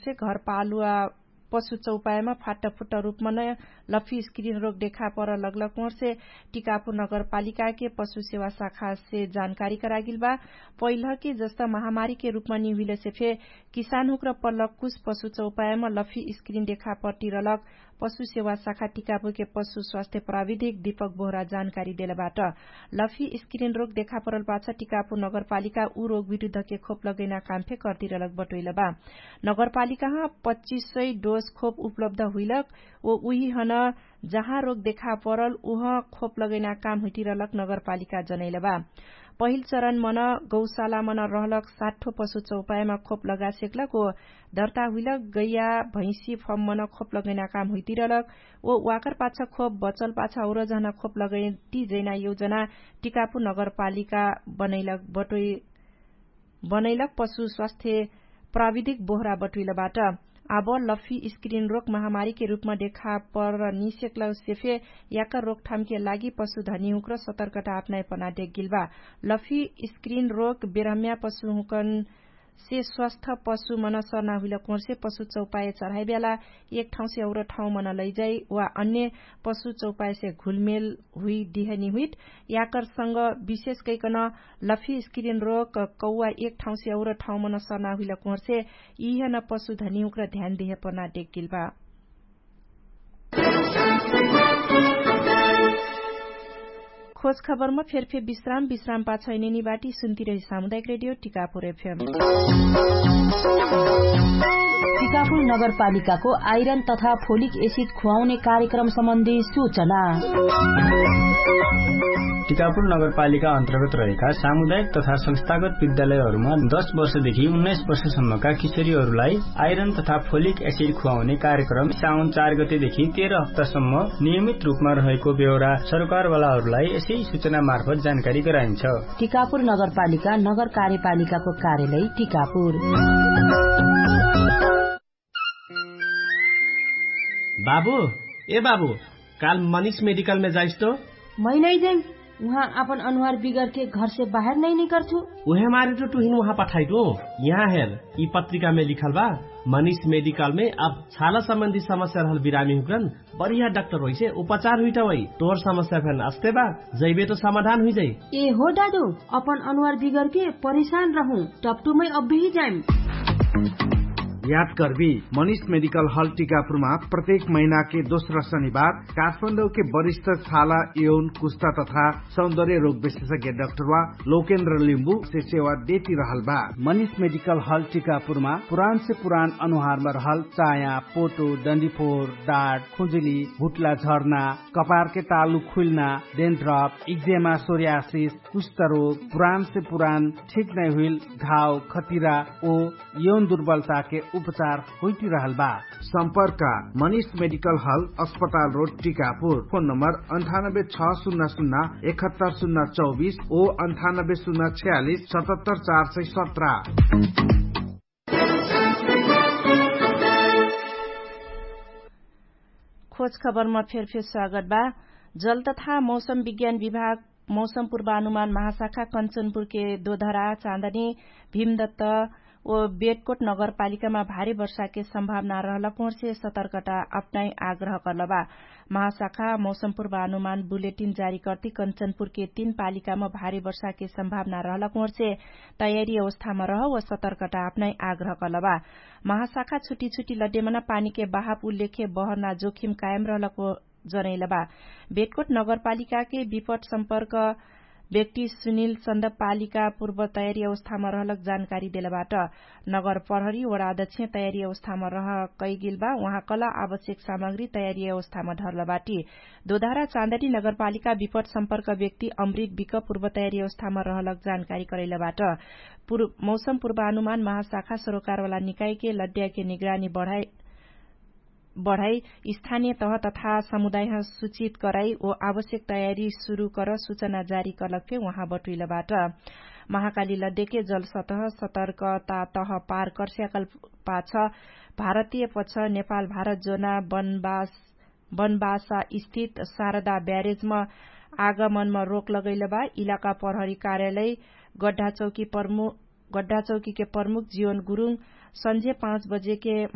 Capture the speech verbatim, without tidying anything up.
से घर पालुवा पशु चौपायामा फाटाफुट्ट रूपमा नै लफी स्क्रीन रोग देखा पर लगलग से टिकापुर नगरपालिका के पशु सेवा शाखा से जानकारी करागिल बा। पहिला के जस्ता महामारी के रूपमा निहिले से फे किसान हुक्र पल्लक कुछ पशु चौपायामा लफी स्क्रीन देखा पर टिरलक पशु सेवा शाखा टिकापुर के पशु स्वास्थ्य प्राविधिक दीपक बोहरा जानकारी देलबाट लफी स्क्रीन रोग देखा परल पाछा टिकापुर नगरपालिका ऊ रोग विरूद्ध के खोप लगैना काम फे करतिरलक बटोइल बा। नगरपालिका पच्चीस सय डोज खोप उपलब्ध हुइलक ओ उही हन जहाँ रोग देखा परल उह खोप लगैना काम हुइतिरलक नगरपालिका जनैल बा। पहिल चरण मन गौशाला मन रहलक साठो पशु चौपायामा खोप लगा सेकलक ओ दर्ता हुइलक गैया भैंसी फर्म मन खोप लगैना काम हुइतिरलक ओ वाकर पाछा खोप बचल पाछा और जना खोप लगैती जैना योजना टिकापुर नगरपालिका बनैलक बटोई बनैलक पशु स्वास्थ्य प्राविधिक बोहरा बटुइलबाट अब लफी स्क्रीन रोग महामारी के रूपमा देखा पर निसेक्ल सेफे याका रोकथाम के लागि पशुधनी हुक्र सतर्कता अपनाए पना डेगिल बा। लफी स्क्रीन रोग बेरहम्या पशु हुकन से स्वस्थ पशु मन सर्ना हुइल कोर से पशु चौपाए चढ़ाई बेला एक ठाउँ से और ठाउँ मन लैजाई वा अन्य पशु चौपाए से घुलमेल हुई दिहनी हुइट याकर संग विशेष कैकन लफी स्क्रीन रोग कौवा एक ठाउँ से और ठाउँ मन सर्ना हुइल कोर से यह न पशु धनी हुक्र ध्यान दिए पर्ना डेकिल बा। खोज खबरमा फेरफे विश्राम विश्राम पाछ ऐनेनी बाटी सुन्ती रही सामुदायिक रेडियो टिकापुर एफएम। टिकापुर नगरपालिकाको आइरन तथा फोलिक एसिड खुवाउने कार्यक्रम सम्बन्धी सूचना। टिकापुर नगरपालिका अन्तर्गत रहेका सामुदायिक तथा संस्थागत विद्यालयहरूमा दस वर्षदेखि उन्नाइस वर्षसम्मका किशोरीहरूलाई आइरन तथा फोलिक एसिड खुवाउने कार्यक्रम साउन चार गतेदेखि तेह्र हप्तासम्म नियमित रूपमा रहेको बेहोरा सरकारवालाहरूलाई यसै सूचना मार्फत जानकारी गराइन्छ। टिकापुर नगरपालिका नगर कार्यपालिकाको कार्यालय टिकापुर। बाबू ए बाबू काल मनीष मेडिकल में जाइस तो? मैं नहीं जाई, वहाँ अपन अनुहार बिगड़ के घर से बाहर नहीं निकल छू। उहे मारे तो तुहिन वहाँ पठाई दो। यहाँ हेर ई पत्रिका में लिखल बा मनीष मेडिकल में अब छाला संबंधी समस्या रहल बिरामी हुकन बढ़िया डॉक्टर होई से उपचार हुई वही तोर समस्या फेन अस्ते बा जैबे तो समाधान हुई जाई। ए हो दादू अपन अनुहार बिगड़ के परेशान रहूं टपटू में अब भी जाइम। याद करबी मनीष मेडिकल हॉल टीकापुरमा प्रत्येक महीना के दोस्रो शनिबार काठमाडौँ के वरिष्ठ छाला यौन कुष्ठा तथा सौंदर्य रोग विशेषज्ञ डाक्टर वा लोकेन्द्र लिम्बू से सेवा देती रहल बा। मनीष मेडिकल हॉल टीकापुरमा पुरान से पुरान अनुहार में रहल चाया पोटो डंडीफोर डाँट खुजुली भुटला झर्ना कपार के तालु खुलना डेन्ड्रप इक्जेमा सोरियासिस कुष्ठ रोग पुरान से पुरान ठीक नहीं हुई घाव खतिरा ओ यौन दुर्बलता के उपचार होती रहल बा। संपर्क मनीष मेडिकल हॉल अस्पताल रोड टीकापुर। फोन नंबर अंठानब्बे छह शून्य शून्य इकहत्तर शून्य चौबीस ओ अंठानब्बे शून्य छियालीस सतहत्तर चार सौ सत्रह। खोज खबरमा फेरफेर स्वागत बा। जल तथा मौसम विज्ञान विभाग मौसम पूर्वानुमान महाशाखा कञ्चनपुर के दोधरा चाँदनी भीमदत्त ओ बेटकोट नगरपालिकामा भारी वर्षा के संभावना रहला कोर से सतर्कता अपनाई आग्रह करलबा। महाशाखा मौसम पूर्वानुमान बुलेटिन जारी करती कञ्चनपुर के तीन पालिकामा भारी वर्षा के संभावना रहला कोर से तयारी अवस्थामा रह व सतर्कता अपनाई आग्रह करलबा। महाशाखा छुटी छुटी लड्डेमना पानी के बहाव उल्लेख्य बहरना जोखिम कायम रहलको जनैलबा। बेटकोट नगरपालिका के विपद सम्पर्क व्यक्ति सुनिल चन्द पालिका पूर्व तयारी अवस्थामा रहलक जानकारी देलबाट नगर प्रहरी वडा अध्यक्ष तयारी अवस्थामा रह कैगिल बा। वहाँ कला आवश्यक सामग्री तयारी अवस्थामा धरलबाटी दोधारा चाँदनी नगरपालिका विपद सम्पर्क व्यक्ति अमृत विक पूर्व तयारी अवस्थामा रहलक जानकारी करैलबाट मौसम पूर्वानुमान महाशाखा सरोकारवाला निकाय के लड्डिया के निगरानी बढ़ाई बढ़ाई स्थानीय तह तथा समुदाय सूचित कराई ओ आवश्यक तयारी शुरू कर सूचना जारी करलक थे। वहाँ बटुइलबाट महाकाली लड्डे के जल सतह सतर्कता तह पार कर्स्याकल पाछ भारतीय पक्ष नेपाल भारत जोना बनबास बनबासा स्थित शारदा ब्यारेजमा आगमनमा रोक लगैलबा। इलाका प्रहरी कार्यालय गड्ढा चौकी प्रमुख गड्ढा चौकी के प्रमुख जीवन गुरूङ संझे पाँच बजे के